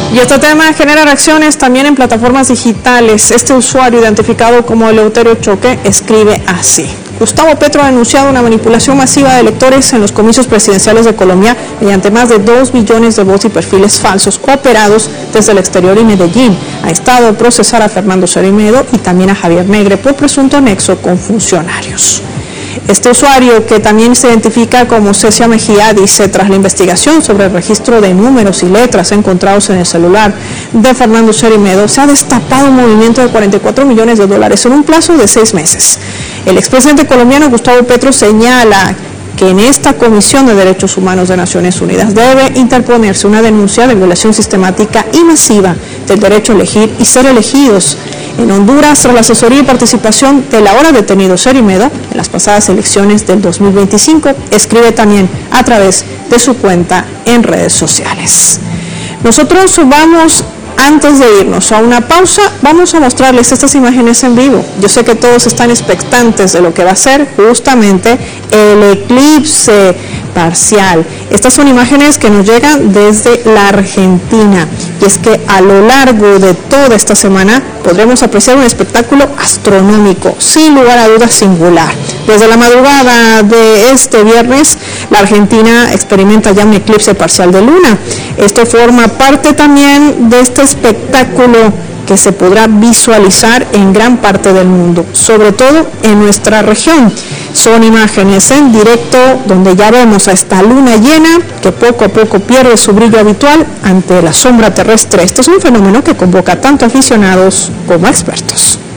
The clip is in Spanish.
Y este tema genera reacciones también en plataformas digitales. Este usuario, identificado como Eleuterio Choque, escribe así: Gustavo Petro ha denunciado una manipulación masiva de electores en los comicios presidenciales de Colombia mediante más de 2 millones de votos y perfiles falsos operados desde el exterior y Medellín. Ha estado a procesar a Fernando Cermedo y también a Javier Negre por presunto nexo con funcionarios. Este usuario, que también se identifica como Cecia Mejía, dice: tras la investigación sobre el registro de números y letras encontrados en el celular de Fernando Cermedo, se ha destapado un movimiento de 44 millones de dólares en un plazo de 6 meses. El expresidente colombiano Gustavo Petro señala que en esta Comisión de Derechos Humanos de Naciones Unidas debe interponerse una denuncia de violación sistemática y masiva del derecho a elegir y ser elegidos en Honduras, tras la asesoría y participación del ahora detenido Cermedo en las pasadas elecciones del 2025, escribe también a través de su cuenta en redes sociales. Nosotros vamos, antes de irnos a una pausa, vamos a mostrarles estas imágenes en vivo. Yo sé que todos están expectantes de lo que va a ser justamente el eclipse parcial. Estas son imágenes que nos llegan desde la Argentina, y es que a lo largo de toda esta semana podremos apreciar un espectáculo astronómico, sin lugar a dudas singular. Desde la madrugada de este viernes, la Argentina experimenta ya un eclipse parcial de luna. Esto forma parte también de este espectáculo que se podrá visualizar en gran parte del mundo, sobre todo en nuestra región. Son imágenes en directo donde ya vemos a esta luna llena que poco a poco pierde su brillo habitual ante la sombra terrestre. Este es un fenómeno que convoca tanto aficionados como expertos.